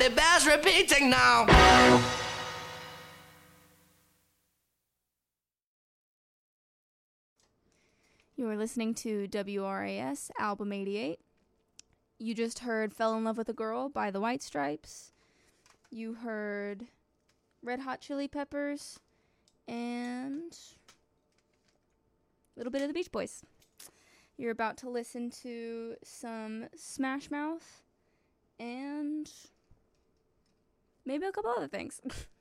it bears repeating now. You are listening to WRAS Album 88. You just heard Fell in Love with a Girl by the White Stripes. You heard Red Hot Chili Peppers and a little bit of the Beach Boys. You're about to listen to some Smash Mouth and maybe a couple other things.